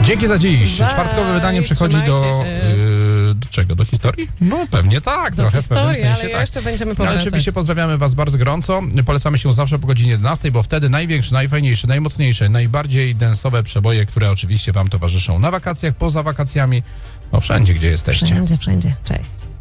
Dzięki za dziś. Bye. Czwartkowe wydanie przychodzi do czego? Do historii? No pewnie tak, do trochę historii, w pewnym sensie ale tak. jeszcze będziemy No, powracać. oczywiście pozdrawiamy was bardzo gorąco. Polecamy się zawsze po godzinie 11, bo wtedy największe, najfajniejsze, najmocniejsze, najbardziej densowe przeboje, które oczywiście wam towarzyszą na wakacjach, poza wakacjami, no wszędzie, gdzie jesteście. Wszędzie. Cześć.